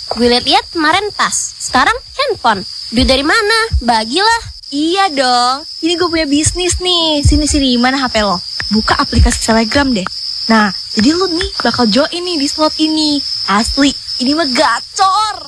Gue liat-liat kemarin tas, sekarang handphone. Duit dari mana? Bagilah. Iya dong, ini gue punya bisnis nih. Sini, mana HP lo? Buka aplikasi Telegram deh. Nah, jadi lu nih bakal join nih di slot ini. Asli, ini mah gacor.